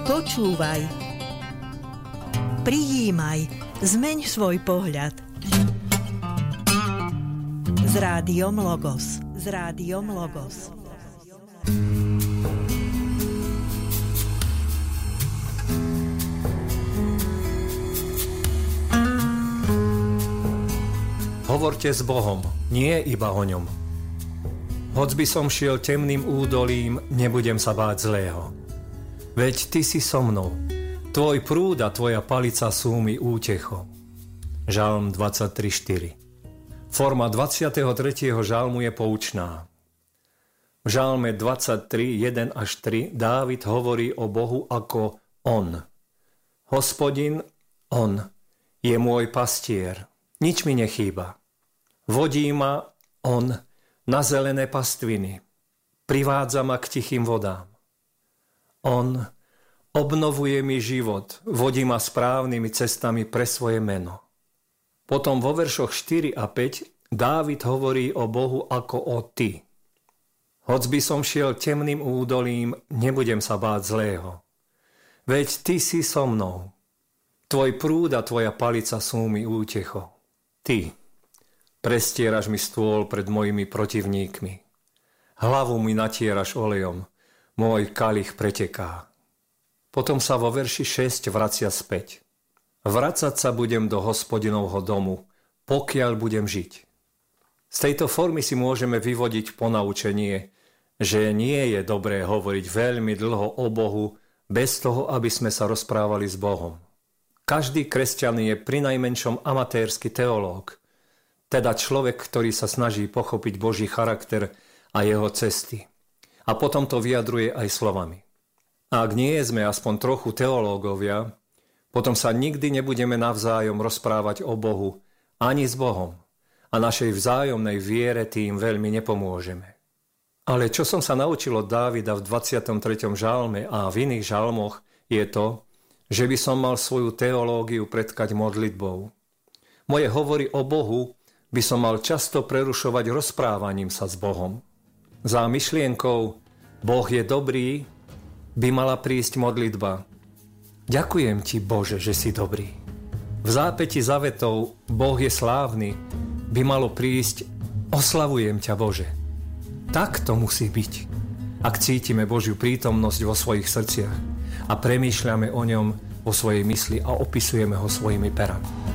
Počúvaj. Prijímaj. Zmeň svoj pohľad. S Rádiom Logos. S Rádiom Logos. Hovorte s Bohom, nie iba o ňom. Hoď by som šiel temným údolím, nebudem sa báť zlého. Veď ty si so mnou. Tvoj prúd a tvoja palica sú mi útechou. Žalm 23:4. Forma 23. žalmu je poučná. V žalme 23:1-3 Dávid hovorí o Bohu ako on. Hospodin, on je môj pastier, nič mi nechýba. Vodí ma on na zelené pastviny, privádza ma k tichým vodám. On obnovuje mi život, vodí ma správnymi cestami pre svoje meno. Potom vo veršoch 4 a 5 Dávid hovorí o Bohu ako o ty. Hoď by som šiel temným údolím, nebudem sa báť zlého. Veď ty si so mnou. Tvoj prúd a tvoja palica sú mi útechou. Ty prestieraš mi stôl pred mojimi protivníkmi. Hlavu mi natieraš olejom, môj kalich preteká. Potom sa vo verši 6 vracia späť. Vracať sa budem do Hospodinovho domu, pokiaľ budem žiť. Z tejto formy si môžeme vyvodiť ponaučenie, že nie je dobré hovoriť veľmi dlho o Bohu bez toho, aby sme sa rozprávali s Bohom. Každý kresťan je prinajmenšom amatérsky teológ, teda človek, ktorý sa snaží pochopiť Boží charakter a jeho cesty. A potom to vyjadruje aj slovami. A ak nie sme aspoň trochu teológovia, potom sa nikdy nebudeme navzájom rozprávať o Bohu ani s Bohom a našej vzájomnej viere tým veľmi nepomôžeme. Ale čo som sa naučil od Dávida v 23. žalme a v iných žalmoch je to, že by som mal svoju teológiu predkať modlitbou. Moje hovory o Bohu by som mal často prerušovať rozprávaním sa s Bohom. Za myšlienkou Boh je dobrý by mala prísť modlitba. Ďakujem ti, Bože, že si dobrý. V zápäti za vetou Boh je slávny by malo prísť oslavujem ťa, Bože. Tak to musí byť, ak cítime Božiu prítomnosť vo svojich srdciach a premýšľame o ňom vo svojej mysli a opisujeme ho svojimi perami.